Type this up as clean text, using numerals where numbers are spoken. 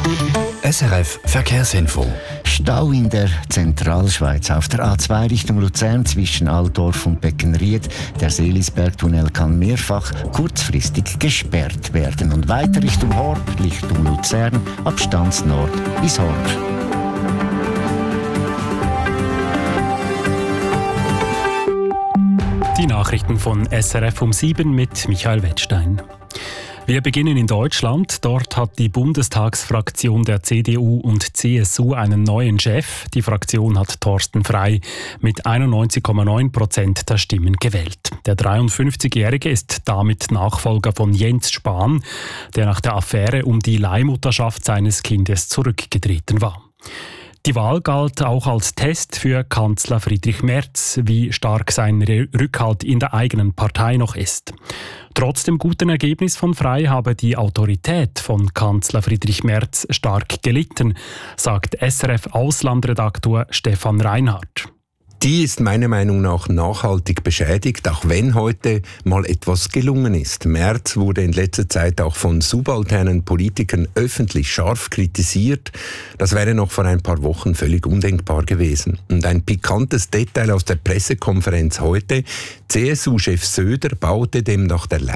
SRF Verkehrsinfo. Stau in der Zentralschweiz auf der A2 Richtung Luzern zwischen Altdorf und Beckenried. Der Seelisbergtunnel kann mehrfach kurzfristig gesperrt werden. Und weiter Richtung Horb, Richtung Luzern, ab Stanznord bis Horb. Die Nachrichten von SRF um 7 mit Michael Wettstein. Wir beginnen in Deutschland. Dort hat die Bundestagsfraktion der CDU und CSU einen neuen Chef. Die Fraktion hat Thorsten Frey mit 91,9% der Stimmen gewählt. Der 53-Jährige ist damit Nachfolger von Jens Spahn, der nach der Affäre um die Leihmutterschaft seines Kindes zurückgetreten war. Die Wahl galt auch als Test für Kanzler Friedrich Merz, wie stark sein Rückhalt in der eigenen Partei noch ist. Trotz dem guten Ergebnis von Frey habe die Autorität von Kanzler Friedrich Merz stark gelitten, sagt SRF-Auslandredaktor Stefan Reinhardt. Die ist meiner Meinung nach nachhaltig beschädigt, auch wenn heute mal etwas gelungen ist. Merz wurde in letzter Zeit auch von subalternen Politikern öffentlich scharf kritisiert. Das wäre noch vor ein paar Wochen völlig undenkbar gewesen. Und ein pikantes Detail aus der Pressekonferenz heute: CSU-Chef Söder baute dem nach der